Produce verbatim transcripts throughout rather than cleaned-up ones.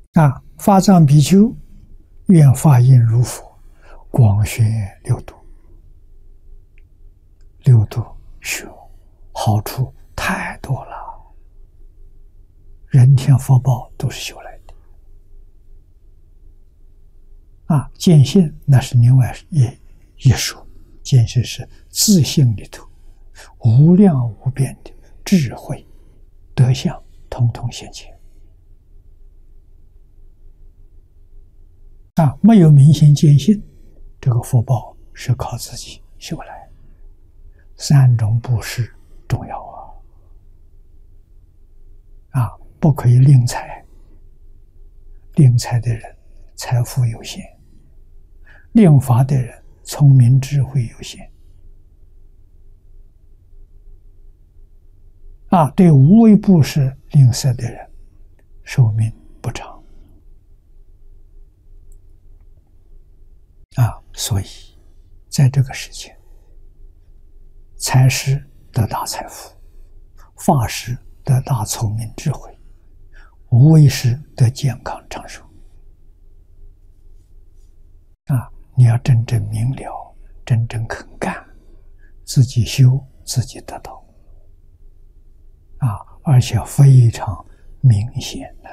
啊，法藏比丘愿法印如佛，广宣六度。六度学好处太多了，人天福报都是修来的。啊，见性那是另外一一说，见性是自性里头无量无边的智慧德相，统统现前。啊，没有明心见性，这个福报是靠自己修来。三种布施重要啊！啊，不可以吝财，吝财的人财富有限，吝法的人聪明智慧有限。啊，对无为布施吝啬的人，寿命不长。啊，所以在这个世界，财施得大财富，法施得大聪明智慧，无为施得健康长寿。啊，你要真正明了，真正肯干，自己修，自己得到。啊，而且非常明显的，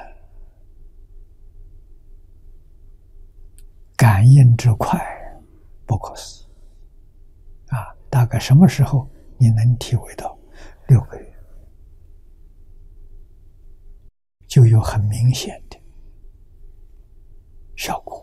感应之快，不可思议。啊，大概什么时候你能体会到？六个月就有很明显的效果。